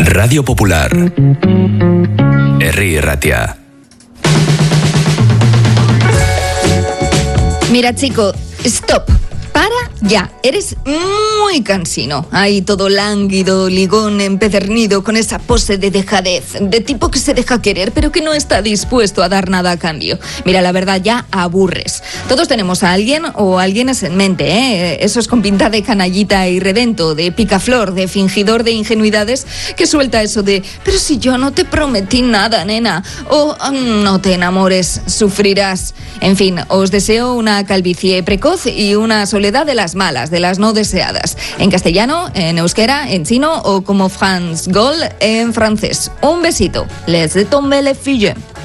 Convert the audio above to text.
Radio Popular. Herri Irratia. Mira, chico, stop. Para ya, eres muy cansino. Ahí todo lánguido, ligón, empedernido, con esa pose de dejadez, de tipo que se deja querer, pero que no está dispuesto a dar nada a cambio. Mira, la verdad, ya aburres. Todos tenemos a alguien o alguienes en mente, ¿eh? Esos con pinta de canallita y redento, de picaflor, de fingidor de ingenuidades, que suelta eso de, pero si yo no te prometí nada, nena, o no te enamores, sufrirás. En fin, os deseo una calvicie precoz y una soledad de las malas, de las no deseadas. En castellano, en euskera, en chino o como France Gaulle en francés. Un besito. Les de tomber les filles.